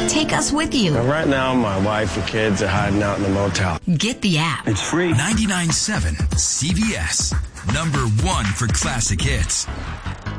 Take us with you. Right now, my wife and kids are hiding out in the motel. Get the app. It's free. 99.7 CBS. Number 1 for classic hits.